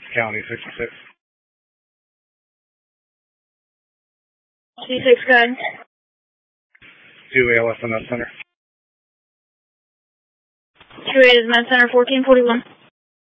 County 66. 66, go ahead. To ALS Med Center. 28 is Med Center 1441.